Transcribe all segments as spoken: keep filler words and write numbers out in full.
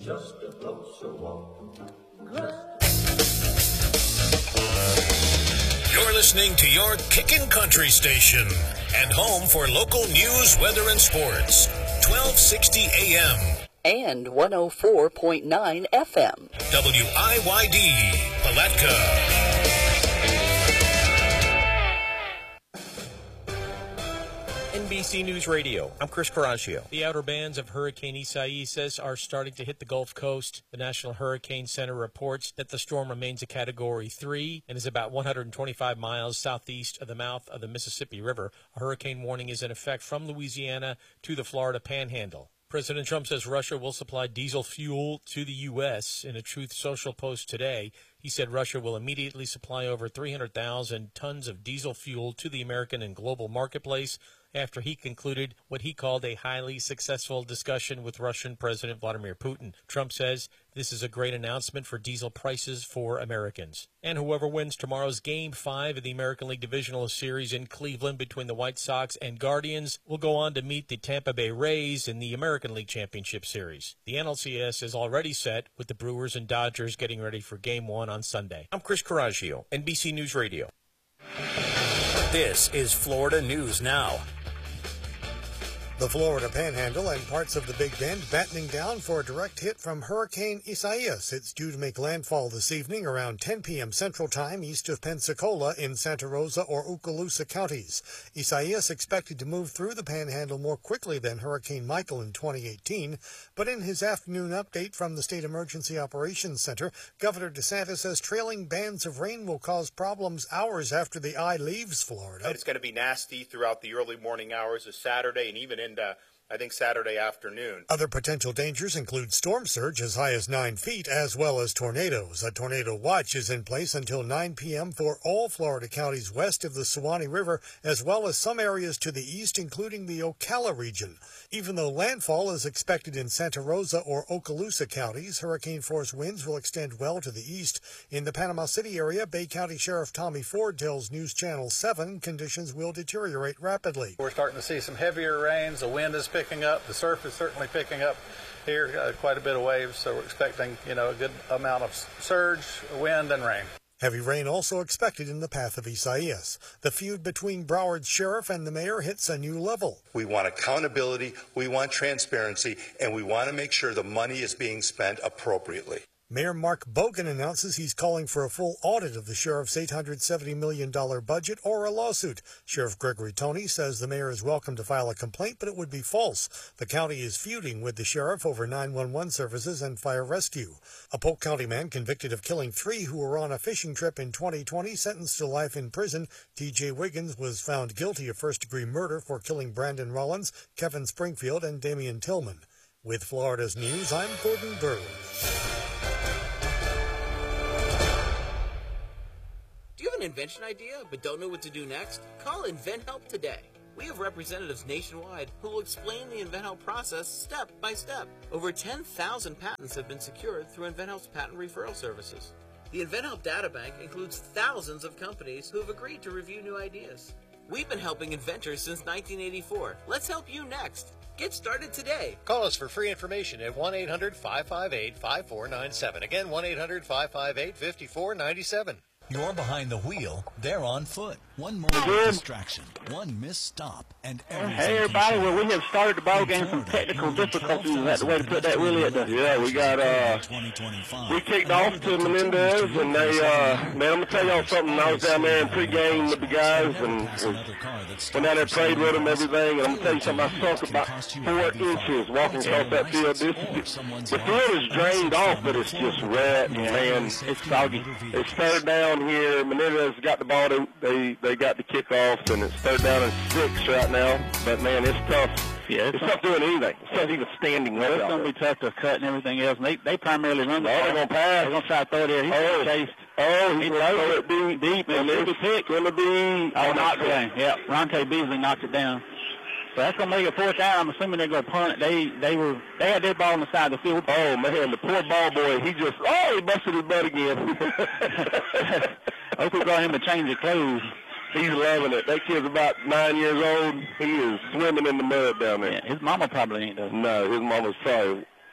Just a closer walk. You're listening to your Kickin' Country station and home for local news, weather, and sports. twelve sixty A M. And one oh four point nine F M. W I Y D, Palatka. N B C News Radio, I'm Chris Coraggio. The outer bands of Hurricane Isaias are starting to hit the Gulf Coast. The National Hurricane Center reports that the storm remains a Category three and is about one hundred twenty-five miles southeast of the mouth of the Mississippi River. A hurricane warning is in effect from Louisiana to the Florida Panhandle. President Trump says Russia will supply diesel fuel to the U S In a Truth Social post today, he said Russia will immediately supply over three hundred thousand tons of diesel fuel to the American and global marketplace after he concluded what he called a highly successful discussion with Russian President Vladimir Putin. Trump says this is a great announcement for diesel prices for Americans. And whoever wins tomorrow's Game five of the American League Divisional Series in Cleveland between the White Sox and Guardians will go on to meet the Tampa Bay Rays in the American League Championship Series. The N L C S is already set with the Brewers and Dodgers getting ready for Game one on Sunday. I'm Chris Coraggio, N B C News Radio. This is Florida News Now. The Florida Panhandle and parts of the Big Bend battening down for a direct hit from Hurricane Isaias. It's due to make landfall this evening around ten p.m. Central Time east of Pensacola in Santa Rosa or Okaloosa counties. Isaias expected to move through the Panhandle more quickly than Hurricane Michael in twenty eighteen, but in his afternoon update from the State Emergency Operations Center, Governor DeSantis says trailing bands of rain will cause problems hours after the eye leaves Florida. It's going to be nasty throughout the early morning hours of Saturday and even in Uh, I think Saturday afternoon. Other potential dangers include storm surge as high as nine feet, as well as tornadoes. A tornado watch is in place until nine p.m. for all Florida counties west of the Suwannee River, as well as some areas to the east, including the Ocala region. Even though landfall is expected in Santa Rosa or Okaloosa counties, hurricane-force winds will extend well to the east. In the Panama City area, Bay County Sheriff Tommy Ford tells News Channel seven conditions will deteriorate rapidly. We're starting to see some heavier rains. The wind is picking up. The surf is certainly picking up here, uh, quite a bit of waves, so we're expecting, you know, a good amount of surge, wind, and rain. Heavy rain also expected in the path of Isaias. The feud between Broward's sheriff and the mayor hits a new level. We want accountability, we want transparency, and we want to make sure the money is being spent appropriately. Mayor Mark Bogan announces he's calling for a full audit of the sheriff's eight hundred seventy million dollars budget or a lawsuit. Sheriff Gregory Toney says the mayor is welcome to file a complaint, but it would be false. The county is feuding with the sheriff over nine one one services and fire rescue. A Polk County man convicted of killing three who were on a fishing trip in twenty twenty, sentenced to life in prison. T J Wiggins was found guilty of first-degree murder for killing Brandon Rollins, Kevin Springfield, and Damian Tillman. With Florida's News, I'm Gordon Burroughs. Do you have an invention idea but don't know what to do next? Call InventHelp today. We have representatives nationwide who will explain the InventHelp process step by step. Over ten thousand patents have been secured through InventHelp's patent referral services. The InventHelp databank includes thousands of companies who have agreed to review new ideas. We've been helping inventors since nineteen eighty-four. Let's help you next. Get started today. Call us for free information at one eight hundred five five eight five four nine seven. Again, one eight hundred five five eight five four nine seven. You're behind the wheel, they're on foot. One more distraction, one missed stop, and everything. Hey, everybody, well, we have started the ball game. Some technical difficulties. Is that the way to put that, really? At the, yeah, we got, uh, we kicked off to Menendez, and they, uh, man, I'm going to tell y'all something. I was down there in pregame with the guys, and was, went down there, played with them, everything, and I'm going to tell you something. I sunk about four inches walking across that field. This, the field is drained off, but it's just red, man. It's soggy. It's third down here. Menendez got the ball. They, they, they got the kickoff, and it's third down and six right now. But, man, it's tough. Yeah, it's, it's tough doing anything. It's tough even standing. Well, it's going to be tough to cut and everything else. And they, they primarily run the ball. They're going to pass. They're going to try to throw it there. He's oh. chased. Oh, he's going to throw it deep. deep and it's pick. Going to be. Oh, knocked it down. Yeah, Ronte Beasley knocked it down. So that's going to make it fourth down. I'm assuming they're going to punt it. They they were they had their ball on the side of the field. Oh, man, the poor ball boy, he just, oh, he busted his butt again. I hope we got him to change his clothes. He's loving it. That kid's about nine years old. He is swimming in the mud down there. Yeah, his mama probably ain't, though. No, his mama's probably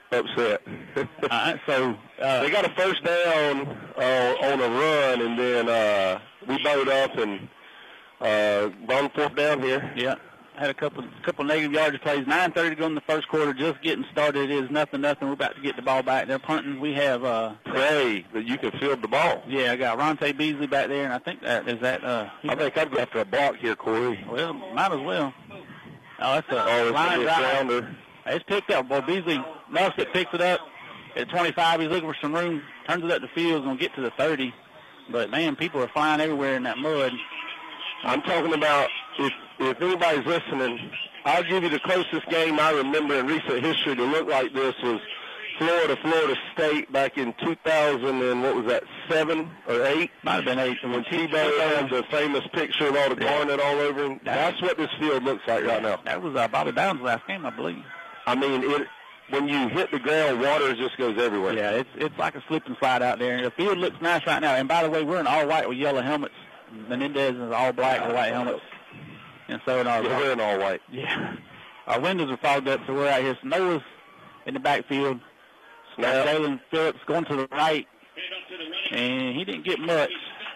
upset. All right, so uh, they got a first down uh, on a run, and then uh, we bowed up and uh, gone fourth down here. Yeah, had a couple couple negative yardage plays. nine thirty to go in the first quarter, just getting started. It is nothing, nothing. We're about to get the ball back. They're punting. We have uh, pray that you can field the ball. Yeah, I got Ronte Beasley back there, and I think that is that. Uh, I think I'd go after a block here, Corey. Well, might as well. Oh, that's a oh, line drive. Rounder. It's picked up. Boy, Beasley lost it, picks it up at twenty-five. He's looking for some room, turns it up the field, going to get to the thirty. But, man, people are flying everywhere in that mud. I'm talking about, if, if anybody's listening, I'll give you the closest game I remember in recent history to look like this was Florida, Florida State back in two thousand and what was that, seven or eight? Might have been eight. When Tebow had the famous picture of all the garnet all over him. That's what this field looks like right now. That was uh, Bobby Bowden's last game, I believe. I mean, it, when you hit the ground, water just goes everywhere. Yeah, it's it's like a slip and slide out there. The field looks nice right now. And by the way, we're in all white with yellow helmets. Menendez is all black with white helmets. And so in our yeah, we're in all white. Yeah. Our windows are fogged up, so we're out here. Noah's in the backfield. Got Jalen Phillips going to the right, and he didn't get much.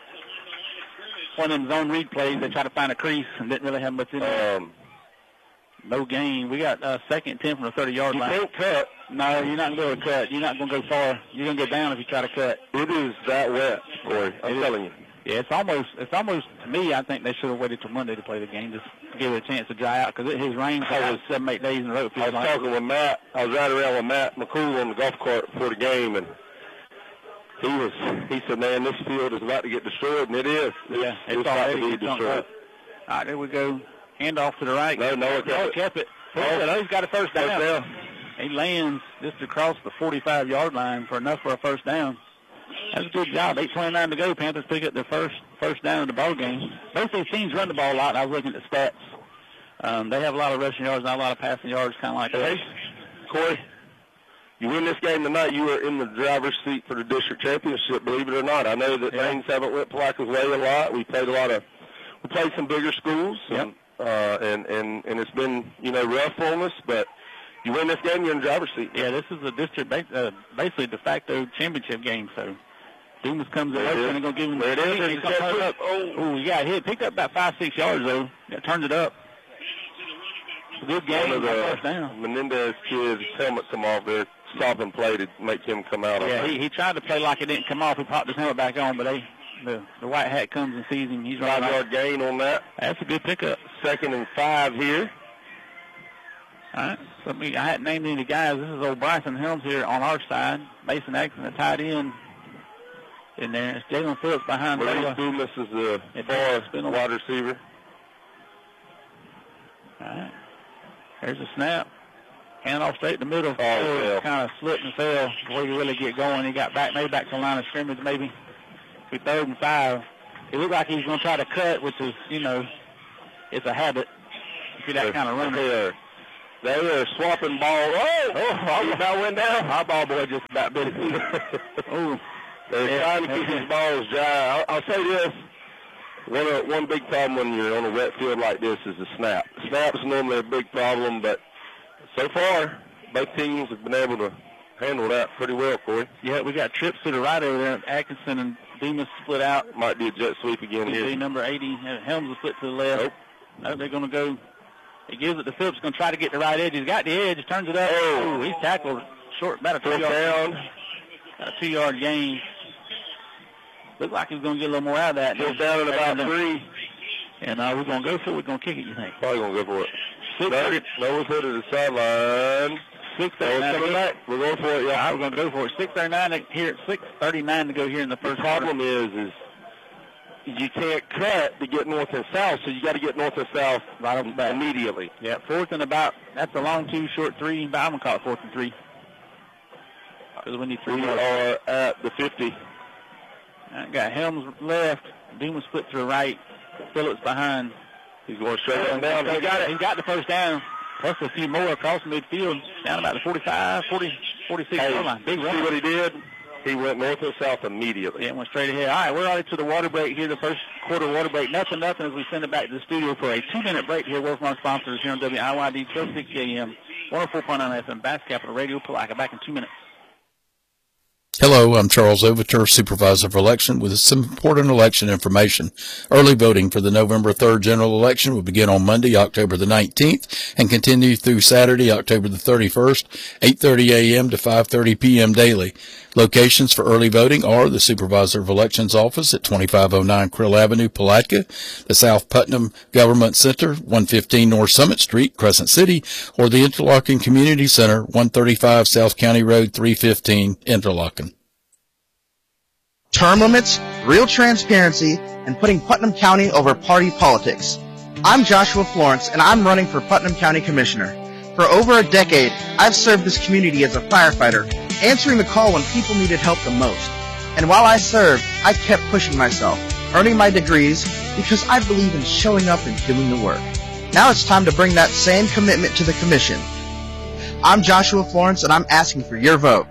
One of them zone read plays, they try to find a crease and didn't really have much in there. Um, no gain. We got uh, second and ten from the thirty-yard line. You can't cut. No, you're not going to go cut. You're not going to go far. You're going to go down if you try to cut. It is that wet, Corey. I'm it telling is. you. Yeah, it's almost, it's almost, to me, I think they should have waited till Monday to play the game, just give it a chance to dry out, because it has rained for like seven, eight days in a row. I was like. talking with Matt. I was riding around with Matt McCool on the golf cart before the game, and he was, he said, man, this field is about to get destroyed, and it is. Yeah, it's, it's about to already be destroyed. All right, there we go. Hand off to the right. No, no, it kept, kept it. Oh, oh, he's got a first down. First down. He lands just across the forty-five-yard line for enough for a first down. That's a good job. eight twenty-nine to go. Panthers pick up their first first down of the ball game. Both these teams run the ball a lot. I was looking at the stats. Um, they have a lot of rushing yards, not a lot of passing yards, kind of like hey, that. Corey, you win this game tonight, you are in the driver's seat for the district championship, believe it or not. I know that yeah. things haven't went Palaca's way a lot. We played a lot of, we played some bigger schools, yep. and, uh, and, and, and it's been, you know, rough on us, but you win this game, you're in the driver's seat. Yeah, this is a district, uh, basically de facto championship game, so Dumas comes in, and they're going to give him the it is. Up. Oh, Ooh, he got hit. Picked up about five, six yards, though. Yeah, turned it up. Good game. One of the Menendez kids' helmet come off there, stop and play to make him come out. Yeah, he, he tried to play like it didn't come off. He popped his helmet back on, but they, the, the white hat comes and sees him. He's right. Five-yard gain on that. That's a good pickup. Second and five here. All right. So me, I hadn't named any guys. This is old Bryson Helms here on our side. Mason Exon, the tight end. In there, it's Jalen Phillips behind. Well, Dumas is the far wide receiver. All right. There's a snap. Hand off straight in the middle. Oh, kind of slipped and fell before you really get going. He got back, maybe back to the line of scrimmage, maybe. We third and five. It looked like he's going to try to cut, which is, you know, it's a habit. If you're that kind of runner. They are, they are swapping ball. Oh, oh, he about went down. Our ball boy just about bit it. Oh. They're yeah, trying to keep yeah. these balls dry. I'll, I'll say this. One, uh, one big problem when you're on a wet field like this is the snap. Snap's normally a big problem, but so far, both teams have been able to handle that pretty well, Corey. Yeah, we got trips to the right over there. Atkinson and Dumas split out. Might be a jet sweep again here. See number eighty. Helms will split to the left. Nope. Nope, they're going to go. He gives it to Phillips. Going to try to get the right edge. He's got the edge. Turns it up. Oh, Ooh, he's tackled short, about a two-yard down. Got a two-yard gain. Looks like he's going to get a little more out of that. He's down at about three. And uh, we're going to go for it. We're going to kick it, you think? Probably going to go for it. Six thirty. Noah's headed to the sideline. six thirty-nine. Coming back. We're going for it, yeah. All right, we're going to go for it. six thirty-nine here. six thirty-nine to go here in the first The problem quarter. is, is you can't cut to get north and south, so you got to get north and south right off the bat immediately. Yeah, fourth and about, that's a long two, short three, but I'm going to call it fourth and three. Because we need three We yards. are at the fifty. I got Helms left, Dumas split to the right, Phillips behind. He's going straight up and down. He got it. He's got the first down, plus a few more across midfield, down about the forty-five, forty, forty-six. Hey, oh my, big run. See what he did? He went north and south immediately. Yeah, went straight ahead. All right, we're already to the water break here, the first quarter water break. Nothing, nothing as we send it back to the studio for a two-minute break here. Word from our sponsors here on W I Y D twelve sixty A M one oh four point nine F M, Bass Capital Radio, Palatka. Back in two minutes. Hello, I'm Charles Overture, Supervisor of Election, with some important election information. Early voting for the November third general election will begin on Monday, October the nineteenth, and continue through Saturday, October the thirty-first, eight thirty a.m. to five thirty p.m. daily. Locations for early voting are the Supervisor of Elections office at twenty-five oh nine Krill Avenue, Palatka, the South Putnam Government Center, one fifteen North Summit Street, Crescent City, or the Interlochen Community Center, one thirty-five South County Road, three fifteen, Interlochen. Term limits, real transparency, and putting Putnam County over party politics. I'm Joshua Florence, and I'm running for Putnam County Commissioner. For over a decade, I've served this community as a firefighter, answering the call when people needed help the most. And while I served, I kept pushing myself, earning my degrees, because I believe in showing up and doing the work. Now it's time to bring that same commitment to the Commission. I'm Joshua Florence, and I'm asking for your vote.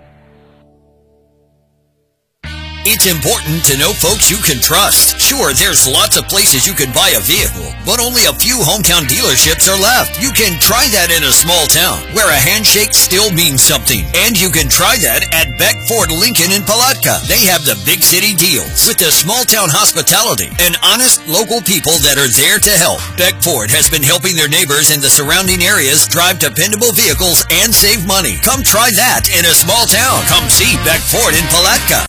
It's important to know folks you can trust. Sure, there's lots of places you can buy a vehicle, but only a few hometown dealerships are left. You can try that in a small town, where a handshake still means something. And you can try that at Beck Ford Lincoln in Palatka. They have the big city deals, with the small town hospitality and honest local people that are there to help. Beck Ford has been helping their neighbors in the surrounding areas drive dependable vehicles and save money. Come try that in a small town. Come see Beck Ford in Palatka.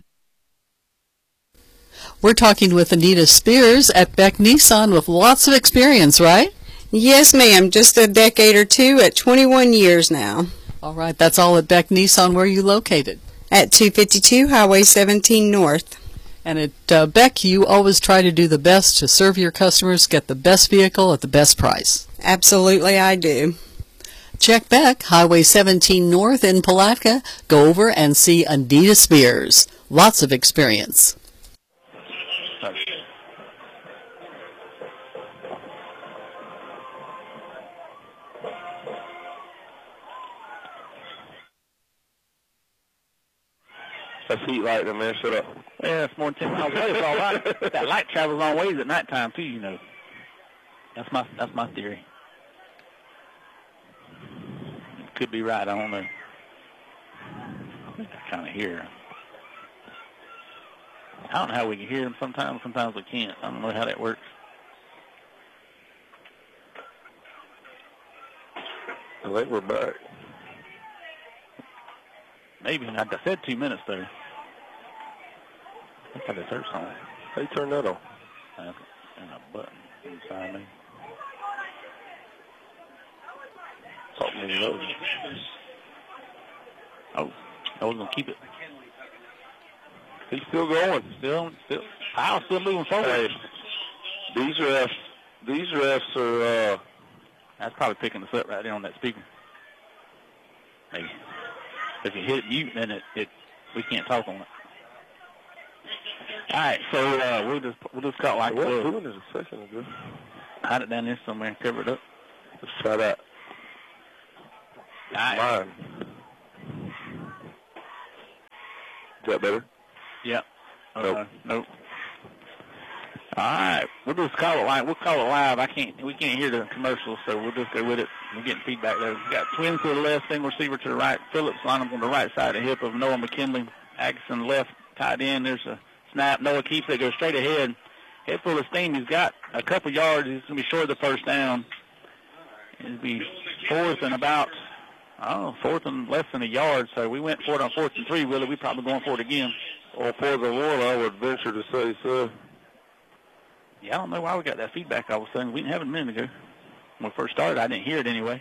We're talking with Anita Spears at Beck Nissan with lots of experience, right? Yes, ma'am. Just a decade or two at twenty-one years now. All right. That's all at Beck Nissan. Where are you located? At two fifty-two Highway seventeen North. And at uh, Beck, you always try to do the best to serve your customers, get the best vehicle at the best price. Absolutely, I do. Check Beck, Highway seventeen North in Palatka. Go over and see Anita Spears. Lots of experience. That's heat light in there, shut up. Yeah, it's more than ten miles away. It's all right. That light travels long ways at nighttime too, you know. That's my that's my theory. It could be right, I don't know. I think I kinda hear her. I don't know how we can hear them sometimes, sometimes we can't. I don't know how that works. I think we're back. Maybe, like I said, two minutes there. I think I just heard something. How you turn that on? There's a button inside me. Something in those. Oh, I was going to keep it. He's still going. Still, still. Kyle's still moving forward. Hey, these refs, these refs are, uh... That's probably picking us up right there on that speaker. Hey. If you hit mute, then it, it we can't talk on it. All right, so uh, we'll just we'll just cut like what this. doing is a second ago. Hide it down there somewhere and cover it up. Let's try that. All right. Mine. Is that better? Yep. Uh, nope. Nope. All right, we'll just call it live. We'll call it live. I can't. We can't hear the commercials, so we'll just go with it. We're getting feedback there. We've got Twins to the left, single receiver to the right. Phillips line up on the right side of the hip of Noah McKinley. Atkinson left, tight end. There's a snap. Noah keeps it. Goes straight ahead. Head full of steam. He's got a couple yards. He's going to be short of the first down. It'll be fourth and about, oh, fourth and less than a yard. So we went for it on fourth and three, Willie. We're probably going for it again. On fourth and one, I would venture to say so. Yeah, I don't know why we got that feedback all of a sudden. We didn't have it a minute ago. When we first started, I didn't hear it anyway.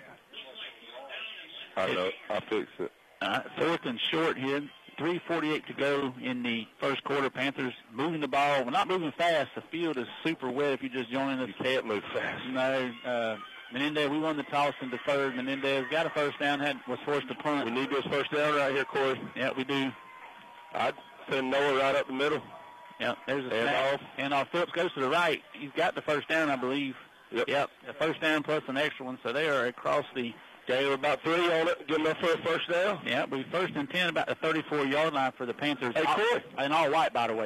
I know. I fixed it. All right, fourth and short here. three forty-eight to go in the first quarter. Panthers moving the ball. We're not moving fast. The field is super wet if you're just joining us. You can't move fast. No. Uh, Menendez, we won the toss and deferred. Menendez got a first down, had was forced to punt. We need this first down right here, Corey. Yeah, we do. I'd send Noah right up the middle. Yep, there's a Hand snap. off. And off. Phillips goes to the right. He's got the first down, I believe. Yep. Yep, the first down plus an extra one. So they are across the. Okay, we're about three on it. Good enough for a first down. Yeah, we first and ten about the thirty-four yard line for the Panthers. Hey, Corey. And all white, by the way.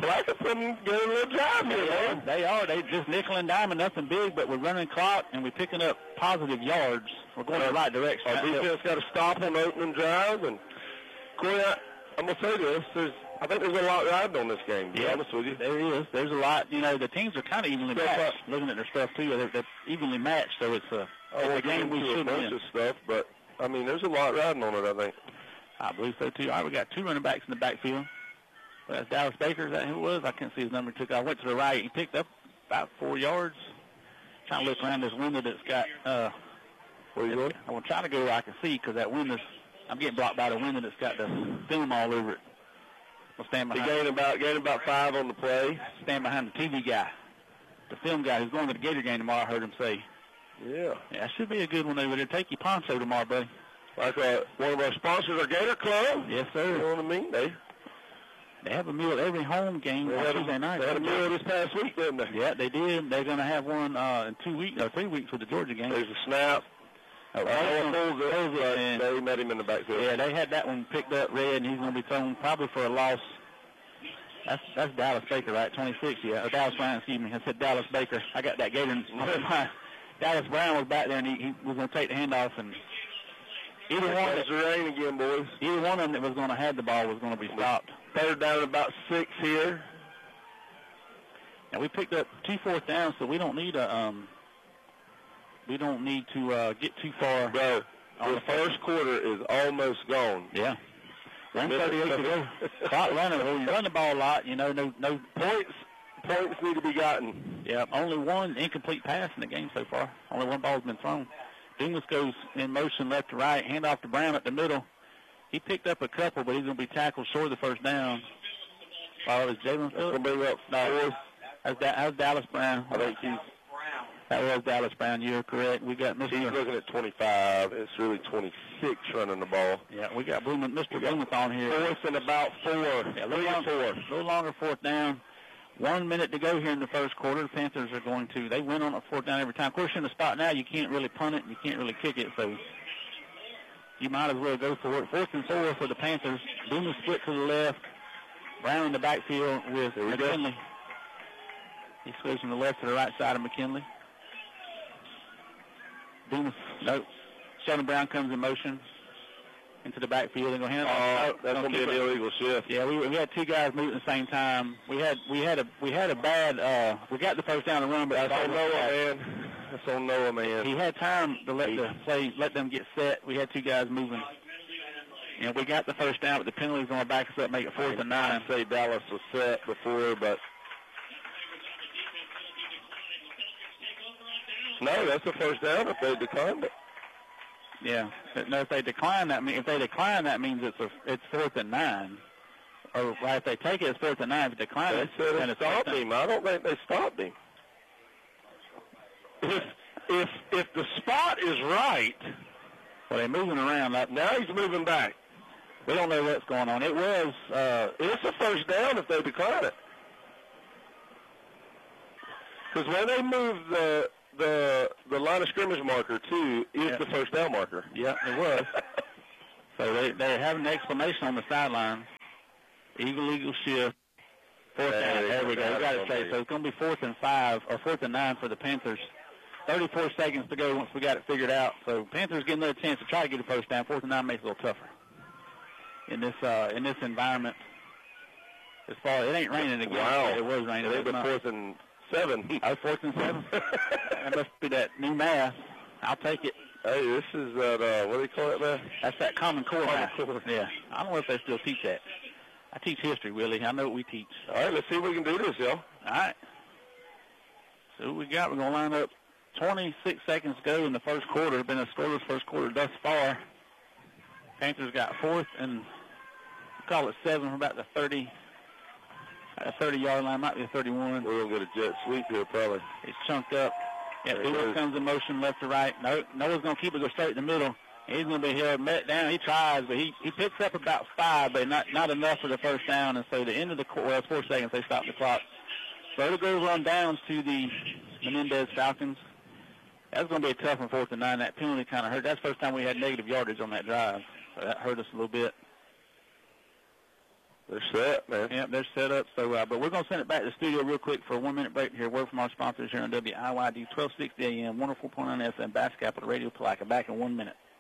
Palaca's been getting a little drive here, man. They are. They just nickel and dime, nothing big, but we're running clock and we're picking up positive yards. We're going in the right direction. Our defense got to stop on opening drive. And, Corey, I, I'm going to say this. There's, I think there's a lot riding on this game, to be yeah, honest with you. There is. There's a lot. You know, the teams are kind of evenly Step matched. up. Looking at their stuff, too, they're, they're evenly matched, so it's a, I it's a game we into a should bunch win. of stuff, but, I mean, there's a lot riding on it, I think. I believe so, too. All right, we got two running backs in the backfield. Well, that's Dallas Baker. Is that who it was? I can't see his number. He took. I went to the right. He picked up about four yards. Trying to look around this window that's got. Uh, Where you going? I'm trying to go where I can see because that window's. I'm getting blocked by the window that's got the film all over it. I'll stand behind. He gained about gained about five on the play. Stand behind the T V guy, the film guy who's going to the Gator game tomorrow. I heard him say. Yeah. Yeah, that should be a good one over there. Take your poncho tomorrow, buddy. Like uh, one of our sponsors, our Gator Club. Yes, sir. You know what I mean? They. They have a meal at every home game They on had, Tuesday a, night. they had a meal this past week, didn't they? Yeah, they did. They're going to have one uh, in two weeks or three weeks with the Georgia game. There's a snap. Oh, Uh, Holmes, Holmes, uh, and, they met him in the backfield. yeah, they had that one picked up red, and he's going to be thrown probably for a loss. That's that's Dallas Baker, right? twenty-six, yeah. Or Dallas Brown, excuse me. I said Dallas Baker. I got that Gator. Dallas Brown was back there, and he, he was going to take the handoff, and either one, It's the rain again, boys. either one of them that was going to have the ball was going to be stopped. Third down at about six here. And we picked up two fourth downs, so we don't need a um, we don't need to uh, get too far. Bro, on the first quarter is almost gone. Yeah. one thirty-eight to go. Clock running. Well, you run the ball a lot, you know, no no Points points need to be gotten. Yeah, only one incomplete pass in the game so far. Only one ball's been thrown. Dumas goes in motion left to right, hand off to Brown at the middle. He picked up a couple, but he's going to be tackled short of the first down. Oh, is Jalen Phillips? Going to bring up No, that's, da- that's Dallas Brown. I think he's, That was Dallas Brown. You're correct. We got Mister he's looking at twenty-five. It's really twenty-six running the ball. Yeah, we got Blumen, Mister Blumenthal on here. Fourth and about four. Yeah, a little, longer, four. a little longer fourth down. One minute to go here in the first quarter. The Panthers are going to, they win on a fourth down every time. Of course, in the spot now, you can't really punt it and you can't really kick it, so you might as well go for it. Fourth and four for the Panthers. Boomer split to the left. Brown in the backfield with McKinley. He goes from the left to the right side of McKinley. Boomer, nope. Sheldon Brown comes in motion into the backfield and go hand. Oh, that's going to be an illegal shift. Yeah, we, we had two guys moving at the same time. We had we had a we had a bad. Uh, we got the first down to run, but That's on Noah, man. That's on Noah, man. He had time to let the play, let them get set. We had two guys moving. And we got the first down, but the penalty's going to back us up, make it fourth and nine. I'd say Dallas was set before, but no, that's the first down if they declined it. Yeah. No, if they decline that, if they decline that means it's a, it's fourth and nine. Or right, if they take it, it's fourth and nine. If they decline They it, said then it it's stopped fourth and- him. I don't think they stopped him. If if if the spot is right, well, they're moving around. Like, now he's moving back. We don't know what's going on. It was uh, it's a first down if they decline it. Because when they move the the the line of scrimmage marker too, is Yeah. the first down marker. Yeah, it was. So they they have an explanation on the sideline. Eagle, eagle shift. Fourth There down. you There go. we go. We got to say. So it's going to be fourth and five or fourth and nine for the Panthers. thirty-four seconds to go once we got it figured out. So Panthers get another chance to try to get a first down. Fourth and nine makes it a little tougher in this uh, in this environment. As far it ain't raining again. Wow. It was raining. They've It's been not. fourth and seven. Oh, fourth and seven. That must be that new math. I'll take it. Hey, this is that, uh, what do you call it, man? That's that Common Core Common math. Core. Yeah. I don't know if they still teach that. I teach history, Willie. I know what we teach. All right, let's see if we can do this, y'all. All right. So what we got, we're going to line up twenty-six seconds to go in the first quarter. It's been a scoreless first quarter thus far. Panthers got fourth and we'll call it seven from about the thirty. A thirty-yard line, might be a thirty-one. We're going to get a jet sweep here, probably. It's chunked up. Yeah, There it Douglas is. comes in motion left to right. No, Noah's going to keep it, go straight in the middle. He's going to be held met down. He tries, but he, he picks up about five, but not not enough for the first down. And so the end of the quarter, well, it's four seconds, they stop the clock. So it'll go run downs to the Menendez Falcons. That's going to be a tough one, fourth and nine. That penalty kind of hurt. That's the first time we had negative yardage on that drive. So that hurt us a little bit. They're set, man. Yep, they're set up. So, uh, but we're going to send it back to the studio real quick for a one-minute break here. Word from our sponsors here on W I Y D twelve sixty A M, one oh four point nine F M, Bass Capital Radio, Palatka. Back in one minute.